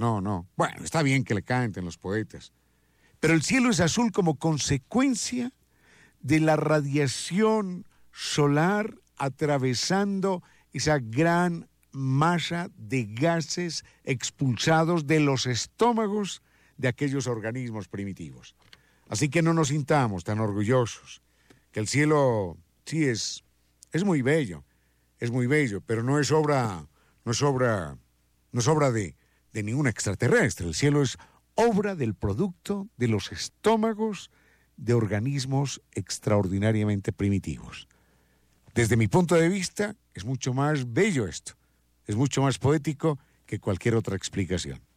no. Bueno, está bien que le canten los poetas, pero el cielo es azul como consecuencia de la radiación solar atravesando esa gran masa de gases expulsados de los estómagos de aquellos organismos primitivos. Así que no nos sintamos tan orgullosos, que el cielo sí es muy bello, pero no es obra de ningún extraterrestre. El cielo es obra del producto de los estómagos de organismos extraordinariamente primitivos. Desde mi punto de vista, es mucho más bello esto, es mucho más poético que cualquier otra explicación.